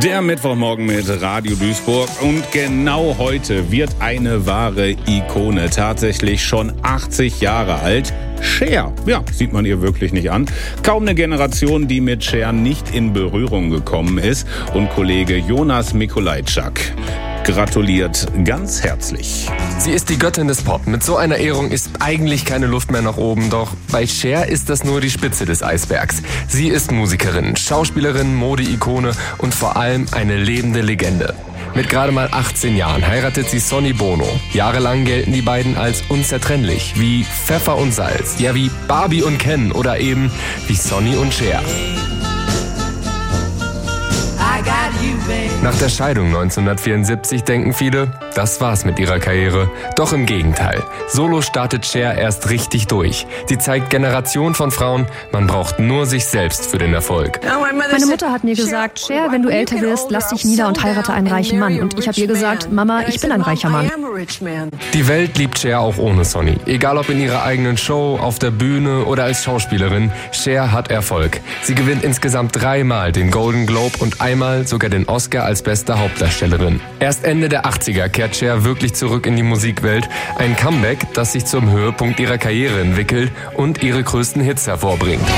Der Mittwochmorgen mit Radio Duisburg und genau heute wird eine wahre Ikone, tatsächlich schon 80 Jahre alt. Cher, ja, sieht man ihr wirklich nicht an. Kaum eine Generation, die mit Cher nicht in Berührung gekommen ist. Und Kollege Jonas Mikolajczak gratuliert ganz herzlich. Sie ist die Göttin des Pop. Mit so einer Ehrung ist eigentlich keine Luft mehr nach oben. Doch bei Cher ist das nur die Spitze des Eisbergs. Sie ist Musikerin, Schauspielerin, Modeikone und vor allem eine lebende Legende. Mit gerade mal 18 Jahren heiratet sie Sonny Bono. Jahrelang gelten die beiden als unzertrennlich, wie Pfeffer und Salz. Ja, wie Barbie und Ken oder eben wie Sonny und Cher. Nach der Scheidung 1974 denken viele, das war's mit ihrer Karriere. Doch im Gegenteil. Solo startet Cher erst richtig durch. Sie zeigt Generationen von Frauen, man braucht nur sich selbst für den Erfolg. Meine Mutter hat mir gesagt, Cher, wenn du älter wirst, lass dich nieder und heirate einen reichen Mann. Und ich habe ihr gesagt, Mama, ich bin ein reicher Mann. Die Welt liebt Cher auch ohne Sonny. Egal ob in ihrer eigenen Show, auf der Bühne oder als Schauspielerin, Cher hat Erfolg. Sie gewinnt insgesamt 3-mal den Golden Globe und einmal sogar den Oscar als beste Hauptdarstellerin. Erst Ende der 80er kehrt Cher wirklich zurück in die Musikwelt. Ein Comeback, das sich zum Höhepunkt ihrer Karriere entwickelt und ihre größten Hits hervorbringt.